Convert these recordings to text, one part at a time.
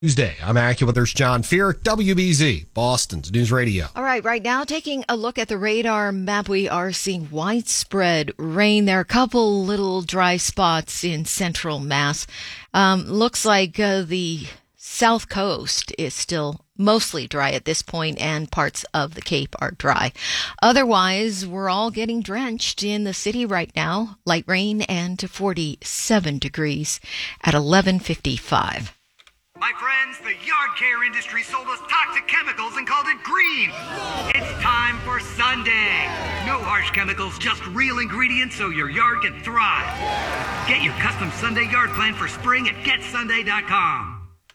Tuesday. I'm AccuWeather's John Fear, WBZ, Boston's News Radio. All right now taking a look at the radar map, we are seeing widespread rain. There are a couple little dry spots in central Mass. Looks like the South Coast is still mostly dry at this point, and parts of the Cape are dry. Otherwise, we're all getting drenched in the city right now. Light rain and to 47 degrees at 11:55. My friends, the yard care industry sold us toxic chemicals and called it green. It's time for Sunday. No harsh chemicals, just real ingredients so your yard can thrive. Get your custom Sunday yard plan for spring at getsunday.com.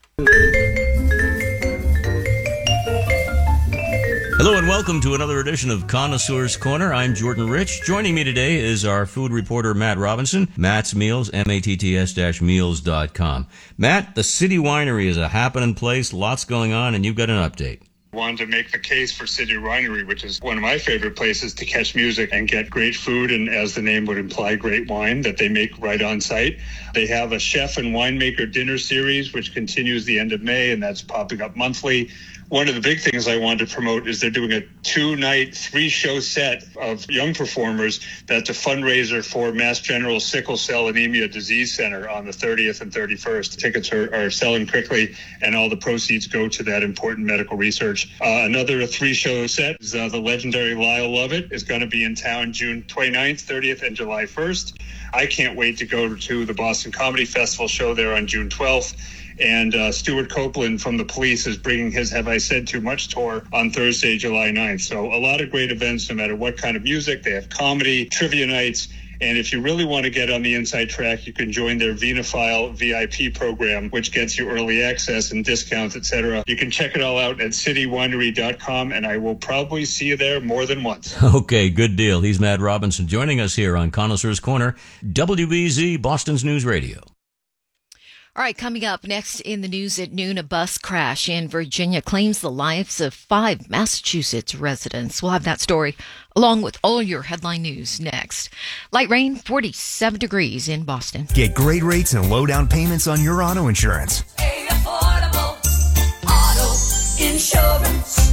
Hello and welcome to another edition of Connoisseur's Corner. I'm Jordan Rich. Joining me today is our food reporter, Matt Robinson. Matt's Meals, matts-meals.com. Matt, the City Winery is a happening place, lots going on, and you've got an update. Wanted to make the case for City Winery, which is one of my favorite places to catch music and get great food, and as the name would imply, great wine that they make right on site. They have a chef and winemaker dinner series, which continues the end of May, and that's popping up monthly. One of the big things I wanted to promote is they're doing a 2-night, 3-show set of young performers. That's a fundraiser for Mass General Sickle Cell Anemia Disease Center on the 30th and 31st. Tickets are selling quickly, and all the proceeds go to that important medical research. Another 3-show set is the legendary Lyle Lovett is going to be in town June 29th, 30th, and July 1st. I can't wait to go to the Boston Comedy Festival show there on June 12th. And Stuart Copeland from The Police is bringing his Have I Said Too Much tour on Thursday, July 9th. So a lot of great events, no matter what kind of music. They have comedy, trivia nights. And if you really want to get on the inside track, you can join their Vinophile VIP program, which gets you early access and discounts, etc. You can check it all out at citywinery.com, and I will probably see you there more than once. Okay, good deal. He's Matt Robinson joining us here on Connoisseur's Corner, WBZ, Boston's News Radio. All right, coming up next in the news at noon, a bus crash in Virginia claims the lives of 5 Massachusetts residents. We'll have that story along with all your headline news next. Light rain, 47 degrees in Boston. Get great rates and low down payments on your auto insurance. Affordable auto insurance.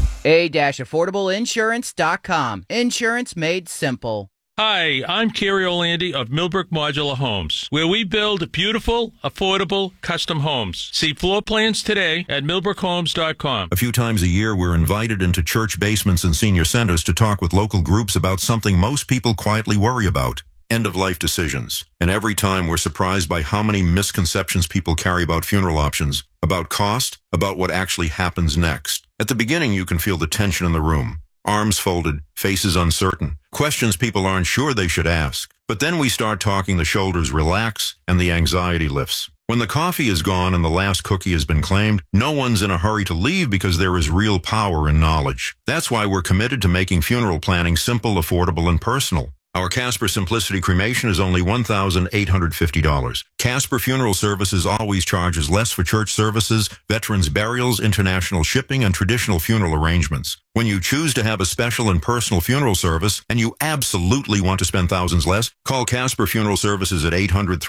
A-affordableinsurance.com. Insurance made simple. Hi, I'm Kerry Orlandi of Millbrook Modular Homes, where we build beautiful, affordable, custom homes. See floor plans today at millbrookhomes.com. A few times a year, we're invited into church basements and senior centers to talk with local groups about something most people quietly worry about: end-of-life decisions. And every time we're surprised by how many misconceptions people carry about funeral options, about cost, about what actually happens next. At the beginning, you can feel the tension in the room. Arms folded, faces uncertain, questions people aren't sure they should ask. But then we start talking, the shoulders relax, and the anxiety lifts. When the coffee is gone and the last cookie has been claimed, no one's in a hurry to leave because there is real power in knowledge. That's why we're committed to making funeral planning simple, affordable, and personal. Our Casper Simplicity Cremation is only $1,850. Casper Funeral Services always charges less for church services, veterans burials, international shipping, and traditional funeral arrangements. When you choose to have a special and personal funeral service, and you absolutely want to spend thousands less, call Casper Funeral Services at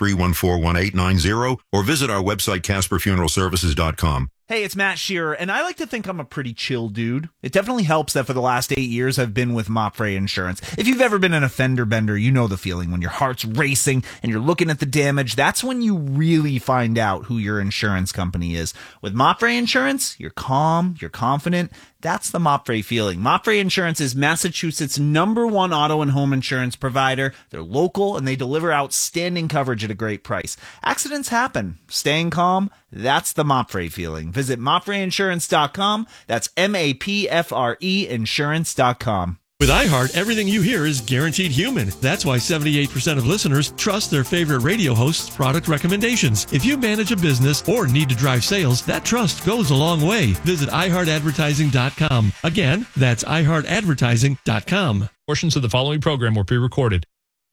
800-314-1890 or visit our website, CasperFuneralServices.com. Hey, it's Matt Shearer, and I like to think I'm a pretty chill dude. It definitely helps that for the last 8 years I've been with Mopfre Insurance. If you've ever been in a fender bender, you know the feeling when your heart's racing and you're looking at the damage. That's when you really find out who your insurance company is. With Mopfre Insurance, you're calm, you're confident. That's the Mopfre feeling. Mopfre Insurance is Massachusetts' #1 auto and home insurance provider. They're local and they deliver outstanding coverage at a great price. Accidents happen. Staying calm, that's the Mopfre feeling. Visit MopfreInsurance.com. That's MAPFRE Insurance.com. With iHeart, everything you hear is guaranteed human. That's why 78% of listeners trust their favorite radio host's product recommendations. If you manage a business or need to drive sales, that trust goes a long way. Visit iHeartAdvertising.com. Again, that's iHeartAdvertising.com. Portions of the following program were pre-recorded.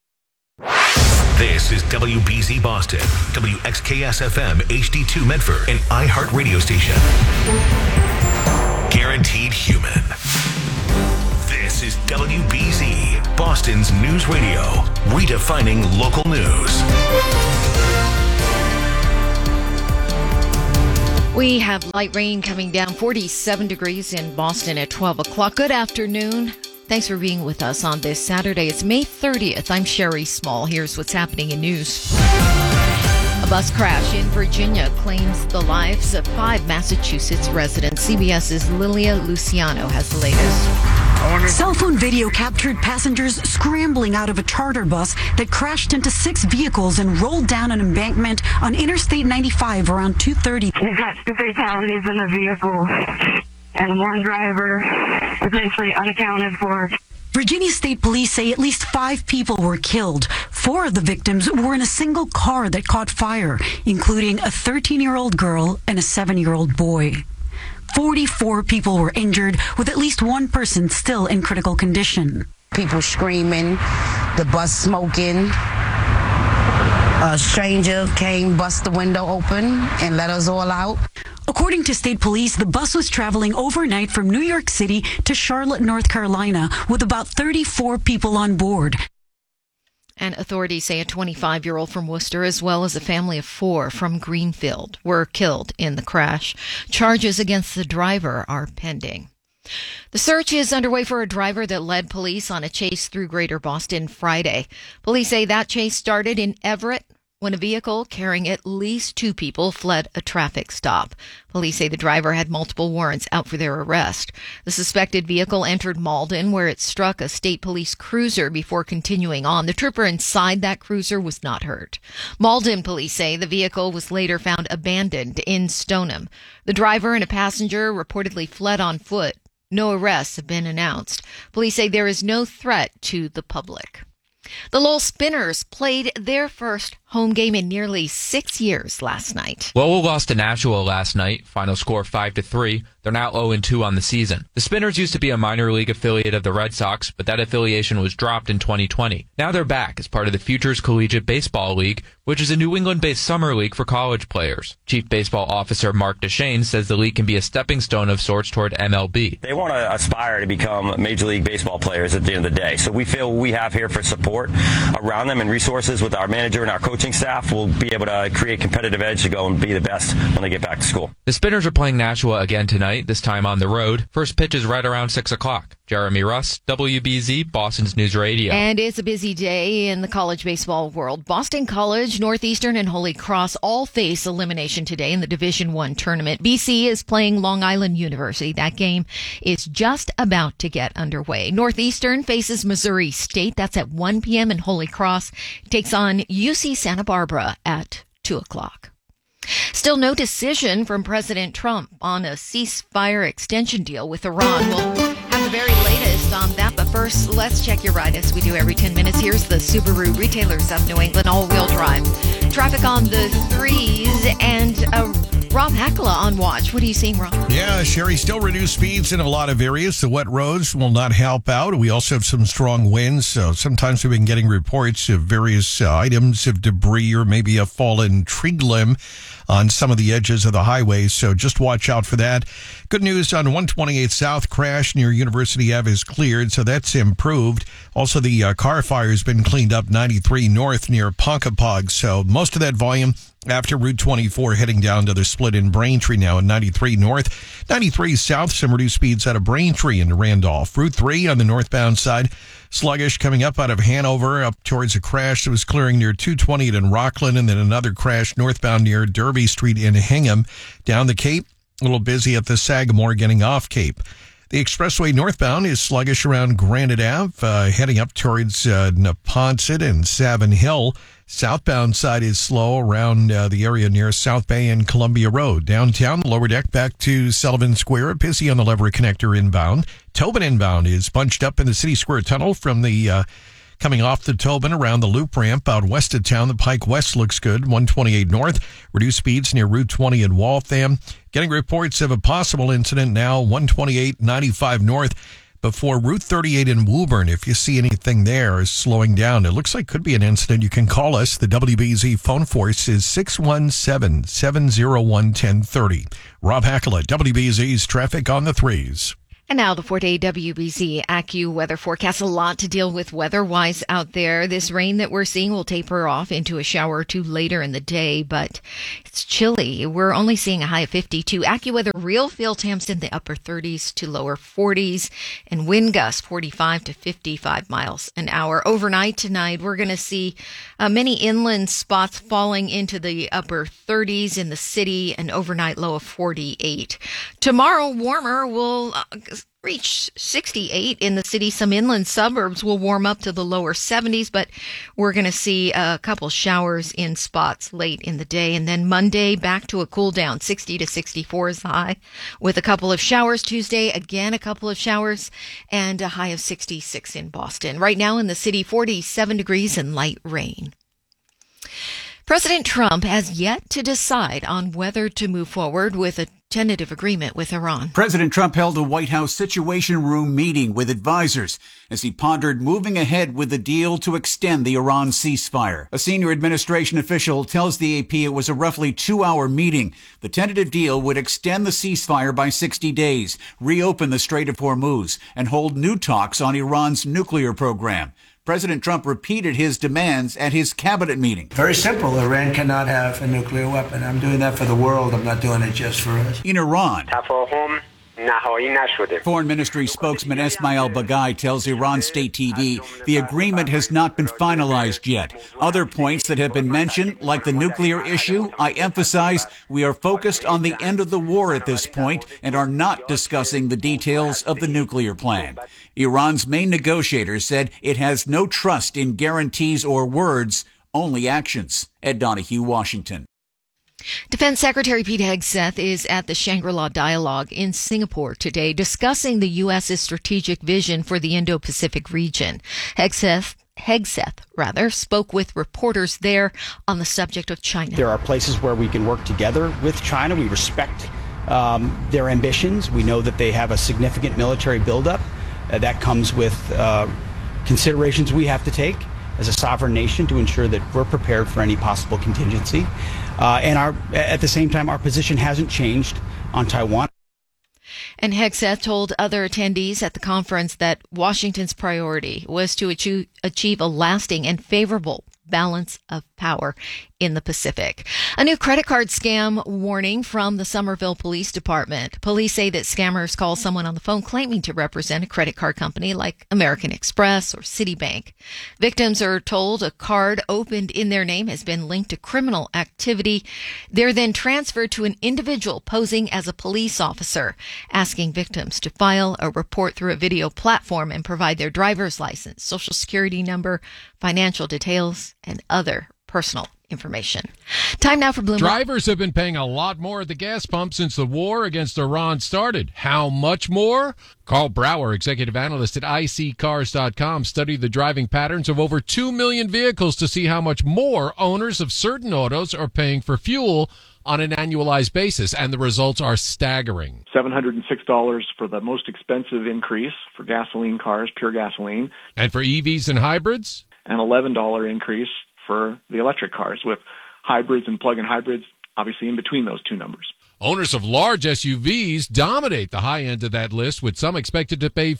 This is WBZ Boston, WXKS-FM HD2 Medford, and iHeart Radio Station. Guaranteed human. This is WBZ, Boston's News Radio, redefining local news. We have light rain coming down, 47 degrees in Boston at 12 o'clock. Good afternoon. Thanks for being with us on this Saturday. It's May 30th. I'm Sherry Small. Here's what's happening in news. A bus crash in Virginia claims the lives of 5 Massachusetts residents. CBS's Lilia Luciano has the latest. Cell phone video captured passengers scrambling out of a charter bus that crashed into 6 vehicles and rolled down an embankment on Interstate 95 around 2:30. We've got 2 fatalities in the vehicle and 1 driver potentially unaccounted for. Virginia State Police say at least 5 people were killed. 4 of the victims were in a single car that caught fire, including a 13-year-old girl and a 7-year-old boy. 44 people were injured, with at least 1 person still in critical condition. People screaming, the bus smoking. A stranger came, bust the window open, and let us all out. According to state police, the bus was traveling overnight from New York City to Charlotte, North Carolina, with about 34 people on board. And authorities say a 25-year-old from Worcester, as well as a family of 4 from Greenfield, were killed in the crash. Charges against the driver are pending. The search is underway for a driver that led police on a chase through Greater Boston Friday. Police say that chase started in Everett when a vehicle carrying at least 2 people fled a traffic stop. Police say the driver had multiple warrants out for their arrest. The suspected vehicle entered Malden, where it struck a state police cruiser before continuing on. The trooper inside that cruiser was not hurt. Malden police say the vehicle was later found abandoned in Stoneham. The driver and a passenger reportedly fled on foot. No arrests have been announced. Police say there is no threat to the public. The Lowell Spinners played their first home game in nearly 6 years last night. Lowell lost to Nashua last night, final score 5-3. They're now 0-2 on the season. The Spinners used to be a minor league affiliate of the Red Sox, but that affiliation was dropped in 2020. Now they're back as part of the Futures Collegiate Baseball League, which is a New England-based summer league for college players. Chief Baseball Officer Mark Deshane says the league can be a stepping stone of sorts toward MLB. They want to aspire to become Major League Baseball players at the end of the day. So we feel we have here for support around them and resources with our manager and our coaching staff. We'll be able to create competitive edge to go and be the best when they get back to school. The Spinners are playing Nashua again tonight, this time on the road. First pitch is right around 6 o'clock. Jeremy Russ, WBZ, Boston's News Radio. And it's a busy day in the college baseball world. Boston College, Northeastern, and Holy Cross all face elimination today in the Division I tournament. BC is playing Long Island University. That game is just about to get underway. Northeastern faces Missouri State. That's at 1 p.m. and Holy Cross takes on UC Santa Barbara at 2 o'clock. Still no decision from President Trump on a ceasefire extension deal with Iran. We'll have the very latest on that, but first, let's check your ride as we do every 10 minutes. Here's the Subaru Retailers of New England all-wheel drive. Traffic on the 3s and Rob Hakala on watch. What are you seeing, Rob? Yeah, Sherry, still reduced speeds in a lot of areas. The wet roads will not help out. We also have some strong winds, so sometimes we've been getting reports of various items of debris or maybe a fallen tree limb on some of the edges of the highways, so just watch out for that. Good news on 128 South crash near University Ave is cleared, so that's improved. Also, the car fire has been cleaned up 93 North near Ponkapog, so most of that volume after Route 24 heading down to the split in Braintree now at 93 North. 93 South, some reduced speeds out of Braintree into Randolph. Route 3 on the northbound side, sluggish coming up out of Hanover up towards a crash that was clearing near 220 in Rockland, and then another crash northbound near Derby Street in Hingham. Down the Cape, a little busy at the Sagamore getting off Cape. The expressway northbound is sluggish around Granite Ave, heading up towards Neponset and Savin Hill. Southbound side is slow around the area near South Bay and Columbia Road. Downtown, the lower deck back to Sullivan Square, busy on the Leverett Connector inbound. Tobin inbound is bunched up in the City Square Tunnel from the coming off the Tobin around the loop ramp out west of town. The Pike West looks good. 128 North, reduced speeds near Route 20 in Waltham. Getting reports of a possible incident now, 128 95 North. Before Route 38 in Woburn, if you see anything there is slowing down, it looks like could be an incident. You can call us. The WBZ phone force is 617-701-1030. Rob Hakala, WBZ's Traffic on the 3s. And now the 4-day WBZ AccuWeather forecast. A lot to deal with weather-wise out there. This rain that we're seeing will taper off into a shower or two later in the day, but it's chilly. We're only seeing a high of 52. AccuWeather real feel temps in the upper 30s to lower 40s, and wind gusts 45 to 55 miles an hour. Overnight tonight, we're going to see many inland spots falling into the upper 30s in the city, an overnight low of 48. Tomorrow, warmer will reach 68 in the city. Some inland suburbs will warm up to the lower 70s, but we're going to see a couple showers in spots late in the day. And then Monday, back to a cool down. 60 to 64 is the high, with a couple of showers. Tuesday, again, a couple of showers, and a high of 66 in Boston. Right now in the city, 47 degrees and light rain. President Trump has yet to decide on whether to move forward with a tentative agreement with Iran. President Trump held a White House Situation Room meeting with advisors as he pondered moving ahead with the deal to extend the Iran ceasefire. A senior administration official tells the AP it was a roughly 2-hour meeting. The tentative deal would extend the ceasefire by 60 days, reopen the Strait of Hormuz, and hold new talks on Iran's nuclear program. President Trump repeated his demands at his cabinet meeting. Very simple. Iran cannot have a nuclear weapon. I'm doing that for the world. I'm not doing it just for us. In Iran, Foreign Ministry spokesman Esmail Baghaei tells Iran State TV the agreement has not been finalized yet. Other points that have been mentioned, like the nuclear issue, I emphasize we are focused on the end of the war at this point and are not discussing the details of the nuclear plan. Iran's main negotiator said it has no trust in guarantees or words, only actions. Ed Donahue, Washington. Defense Secretary Pete Hegseth is at the Shangri-La Dialogue in Singapore today, discussing the U.S.'s strategic vision for the Indo-Pacific region. Hegseth spoke with reporters there on the subject of China. There are places where we can work together with China. We respect their ambitions. We know that they have a significant military buildup. That comes with considerations we have to take as a sovereign nation to ensure that we're prepared for any possible contingency. And at the same time, our position hasn't changed on Taiwan. And Hegseth told other attendees at the conference that Washington's priority was to achieve a lasting and favorable balance of power in the Pacific. A new credit card scam warning from the Somerville Police Department. Police say that scammers call someone on the phone claiming to represent a credit card company like American Express or Citibank. Victims are told a card opened in their name has been linked to criminal activity. They're then transferred to an individual posing as a police officer, asking victims to file a report through a video platform and provide their driver's license, social security number, financial details, and other personal information. Time now for Bloomberg. Drivers have been paying a lot more at the gas pump since the war against Iran started. How much more? Carl Brower, executive analyst at iSeeCars.com, studied the driving patterns of over 2 million vehicles to see how much more owners of certain autos are paying for fuel on an annualized basis, and the results are staggering. $706 for the most expensive increase for gasoline cars, pure gasoline. And for EVs and hybrids? An $11 increase for the electric cars, with hybrids and plug-in hybrids obviously in between those two numbers. Owners of large SUVs dominate the high end of that list, with some expected to pay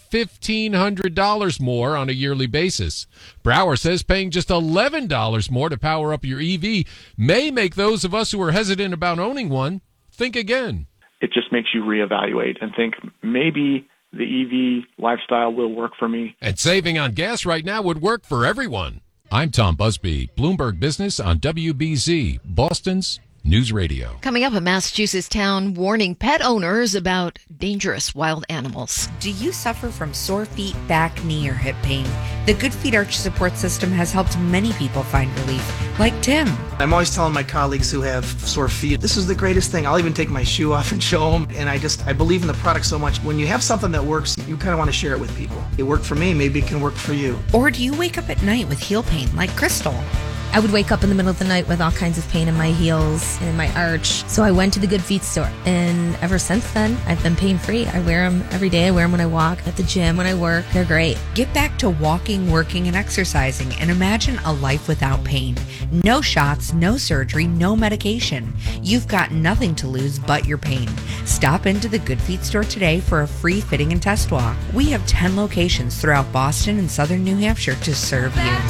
$1,500 more on a yearly basis. Brower says paying just $11 more to power up your EV may make those of us who are hesitant about owning one think again. It just makes you reevaluate and think maybe the EV lifestyle will work for me. And saving on gas right now would work for everyone. I'm Tom Busby, Bloomberg Business on WBZ, Boston's News Radio. Coming up, a Massachusetts town warning pet owners about dangerous wild animals. Do you suffer from sore feet, back, knee, or hip pain? The Good Feet Arch support system has helped many people find relief, like Tim. I'm always telling my colleagues who have sore feet, this is the greatest thing. I'll even take my shoe off and show them. And I believe in the product so much. When you have something that works, you kind of want to share it with people. It worked for me, maybe it can work for you. Or do you wake up at night with heel pain, like Crystal? I would wake up in the middle of the night with all kinds of pain in my heels and in my arch. So I went to the Good Feet store. And ever since then, I've been pain-free. I wear them every day. I wear them when I walk, at the gym, when I work. They're great. Get back to walking, working, and exercising and imagine a life without pain. No shots, no surgery, no medication. You've got nothing to lose but your pain. Stop into the Good Feet store today for a free fitting and test walk. We have 10 locations throughout Boston and southern New Hampshire to serve you.